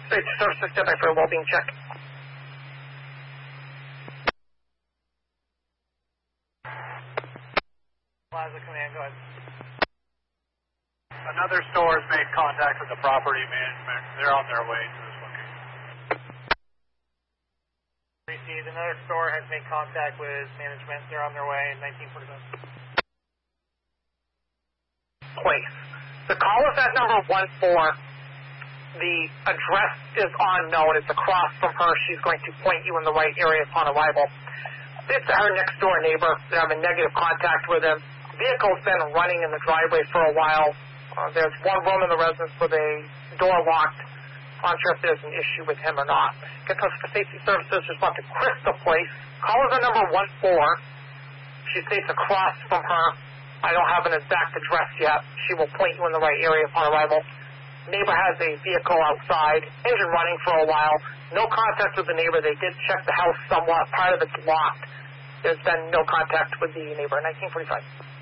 Safety Services, stand by for a well-being check. Plaza Command, go ahead. Another store has made contact with the property management. They're on their way to this location. Received. Another store has made contact with management. They're on their way in 1947. Place. The call is at number 14. The address is unknown. It's across from her. She's going to point you in the right area upon arrival. It's our next door neighbor. They have a negative contact with him. Vehicle's been running in the driveway for a while. There's one room in the residence with a door locked. I'm not sure if there's an issue with him or not. Get touch for Safety Services. Respond to Crystal Place. Call is at number 14. She stays across from her. I don't have an exact address yet. She will point you in the right area upon arrival. Neighbor has a vehicle outside, engine running for a while. No contact with the neighbor. They did check the house somewhat. Part of it's locked. There's been no contact with the neighbor. 1945.